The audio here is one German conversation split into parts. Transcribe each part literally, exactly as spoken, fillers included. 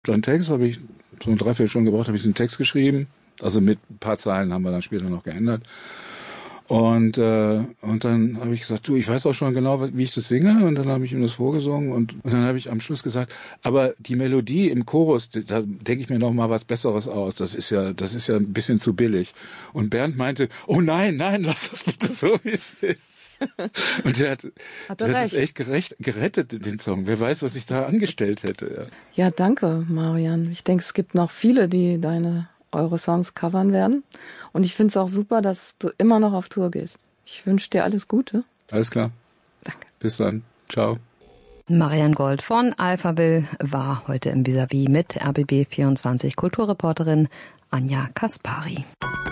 Kleinen Text habe ich, so eine Dreiviertelstunde gebraucht, habe ich einen Text geschrieben. Also mit ein paar Zeilen haben wir dann später noch geändert. Und äh, und dann habe ich gesagt, du, ich weiß auch schon genau, wie ich das singe. Und dann habe ich ihm das vorgesungen. Und, und dann habe ich am Schluss gesagt, aber die Melodie im Chorus, da denke ich mir noch mal was Besseres aus. Das ist ja, das ist ja ein bisschen zu billig. Und Bernd meinte, oh nein, nein, lass das bitte so, wie es ist. Und der hat, hat, der hat es echt gerecht, gerettet, den Song. Wer weiß, was ich da angestellt hätte. Ja, ja, danke, Marian. Ich denke, es gibt noch viele, die deine eure Songs covern werden. Und ich finde es auch super, dass du immer noch auf Tour gehst. Ich wünsche dir alles Gute. Alles klar. Danke. Bis dann. Ciao. Marian Gold von Alphaville war heute im Vis-à-vis mit R B B vierundzwanzig Kulturreporterin Anja Kaspari.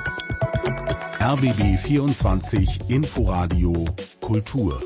R B B vierundzwanzig Inforadio Kultur.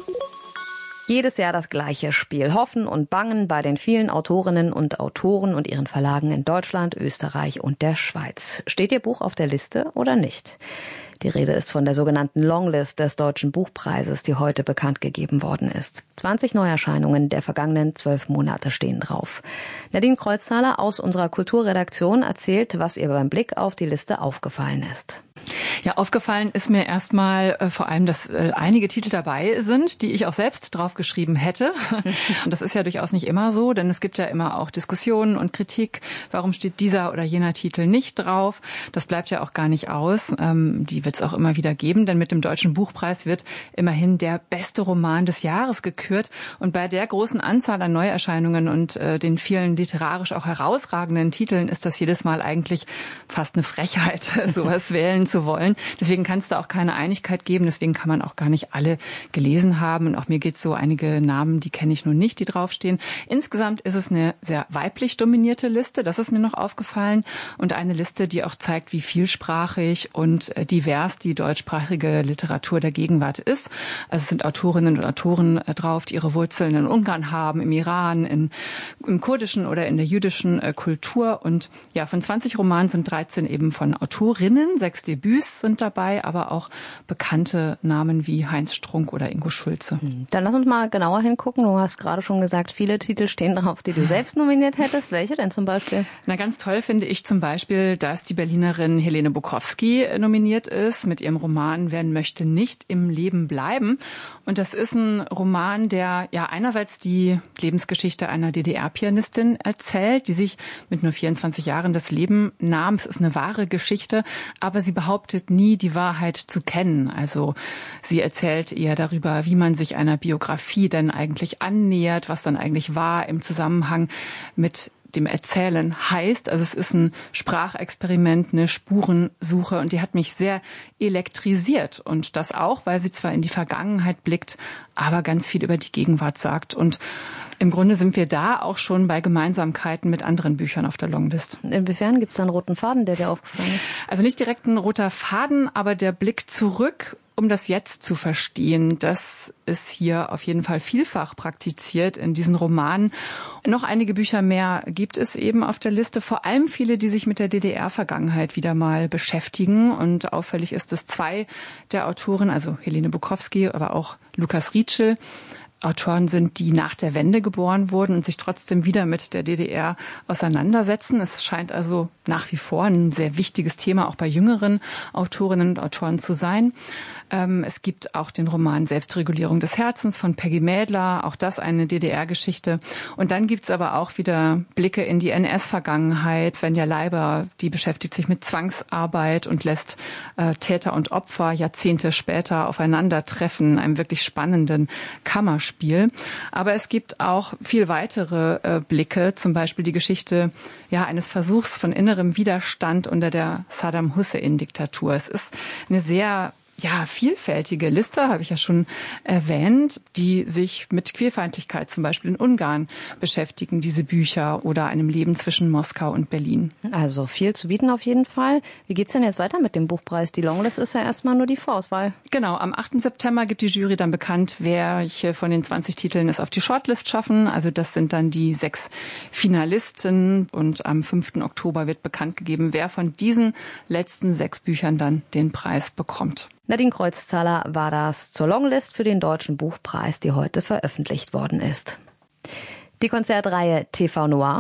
Jedes Jahr das gleiche Spiel. Hoffen und Bangen bei den vielen Autorinnen und Autoren und ihren Verlagen in Deutschland, Österreich und der Schweiz. Steht Ihr Buch auf der Liste oder nicht? Die Rede ist von der sogenannten Longlist des Deutschen Buchpreises, die heute bekannt gegeben worden ist. zwanzig Neuerscheinungen der vergangenen zwölf Monate stehen drauf. Nadine Kreuzthaler aus unserer Kulturredaktion erzählt, was ihr beim Blick auf die Liste aufgefallen ist. Ja, aufgefallen ist mir erstmal äh, vor allem, dass äh, einige Titel dabei sind, die ich auch selbst draufgeschrieben hätte. Und das ist ja durchaus nicht immer so, denn es gibt ja immer auch Diskussionen und Kritik. Warum steht dieser oder jener Titel nicht drauf? Das bleibt ja auch gar nicht aus. Ähm, die wird es auch immer wieder geben, denn mit dem Deutschen Buchpreis wird immerhin der beste Roman des Jahres gekürt. Und bei der großen Anzahl an Neuerscheinungen und äh, den vielen literarisch auch herausragenden Titeln ist das jedes Mal eigentlich fast eine Frechheit, sowas wählen zu wollen. Deswegen kann es da auch keine Einigkeit geben. Deswegen kann man auch gar nicht alle gelesen haben. Und auch mir geht es so, einige Namen, die kenne ich nun nicht, die draufstehen. Insgesamt ist es eine sehr weiblich dominierte Liste. Das ist mir noch aufgefallen. Und eine Liste, die auch zeigt, wie vielsprachig und divers die deutschsprachige Literatur der Gegenwart ist. Also es sind Autorinnen und Autoren drauf, die ihre Wurzeln in Ungarn haben, im Iran, in, im kurdischen oder in der jüdischen Kultur. Und ja, von zwanzig Romanen sind dreizehn eben von Autorinnen, sechs Debüts sind dabei, aber auch bekannte Namen wie Heinz Strunk oder Ingo Schulze. Dann lass uns mal genauer hingucken. Du hast gerade schon gesagt, viele Titel stehen drauf, die du selbst nominiert hättest. Welche denn zum Beispiel? Na, ganz toll finde ich zum Beispiel, dass die Berlinerin Helene Bukowski nominiert ist mit ihrem Roman Wer möchte nicht im Leben bleiben. Und das ist ein Roman, der ja einerseits die Lebensgeschichte einer D D R-Pianistin erzählt, die sich mit nur vierundzwanzig Jahren das Leben nahm. Es ist eine wahre Geschichte, aber sie behauptet nie, die Wahrheit zu kennen. Also sie erzählt eher darüber, wie man sich einer Biografie denn eigentlich annähert, was dann eigentlich war im Zusammenhang mit dem Erzählen heißt. Also es ist ein Sprachexperiment, eine Spurensuche und die hat mich sehr elektrisiert. Und das auch, weil sie zwar in die Vergangenheit blickt, aber ganz viel über die Gegenwart sagt. Und im Grunde sind wir da auch schon bei Gemeinsamkeiten mit anderen Büchern auf der Longlist. Inwiefern gibt es da einen roten Faden, der dir aufgefallen ist? Also nicht direkt ein roter Faden, aber der Blick zurück, um das Jetzt zu verstehen. Das ist hier auf jeden Fall vielfach praktiziert in diesen Romanen. Noch einige Bücher mehr gibt es eben auf der Liste, vor allem viele, die sich mit der D D R-Vergangenheit wieder mal beschäftigen. Und auffällig ist es, zwei der Autoren, also Helene Bukowski, aber auch Lukas Rietschel, Autoren sind, die nach der Wende geboren wurden und sich trotzdem wieder mit der D D R auseinandersetzen. Es scheint also nach wie vor ein sehr wichtiges Thema auch bei jüngeren Autorinnen und Autoren zu sein. Ähm, es gibt auch den Roman Selbstregulierung des Herzens von Peggy Mädler, auch das eine D D R-Geschichte. Und dann gibt's aber auch wieder Blicke in die N S-Vergangenheit. Svenja Leiber, die beschäftigt sich mit Zwangsarbeit und lässt äh, Täter und Opfer Jahrzehnte später aufeinandertreffen, in einem wirklich spannenden Kammerspiel. Spiel. Aber es gibt auch viel weitere äh, Blicke, zum Beispiel die Geschichte ja eines Versuchs von innerem Widerstand unter der Saddam Hussein-Diktatur. Es ist eine sehr ja, vielfältige Liste, habe ich ja schon erwähnt, die sich mit Queerfeindlichkeit zum Beispiel in Ungarn beschäftigen, diese Bücher, oder einem Leben zwischen Moskau und Berlin. Also viel zu bieten auf jeden Fall. Wie geht's denn jetzt weiter mit dem Buchpreis? Die Longlist ist ja erstmal nur die Vorauswahl. Genau, am achten September gibt die Jury dann bekannt, welche von den zwanzig Titeln es auf die Shortlist schaffen. Also das sind dann die sechs Finalisten, und am fünften Oktober wird bekannt gegeben, wer von diesen letzten sechs Büchern dann den Preis bekommt. Nadine Kreuzthaler war das zur Longlist für den Deutschen Buchpreis, die heute veröffentlicht worden ist. Die Konzertreihe T V Noir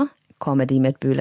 Comedy mit Bühle.